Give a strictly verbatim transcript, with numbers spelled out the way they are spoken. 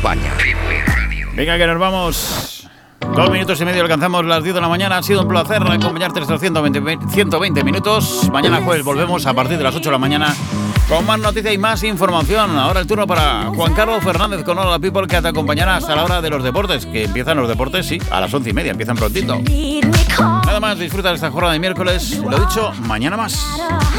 España. Venga, que nos vamos. Dos minutos y medio, alcanzamos las diez de la mañana. Ha sido un placer acompañarte estos ciento veinte minutos. Mañana jueves volvemos a partir de las ocho de la mañana con más noticias y más información. Ahora el turno para Juan Carlos Fernández con Hola People, que te acompañará hasta la hora de los deportes, que empiezan los deportes, sí, a las once y media, empiezan prontito. Nada más, disfruta de esta jornada de miércoles. Lo dicho, mañana más.